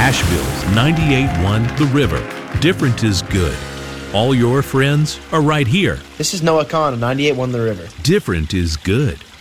Asheville's 98.1 The River. Different is good. All your friends are right here. This is Noah Kahn of 98.1 The River. Different is good.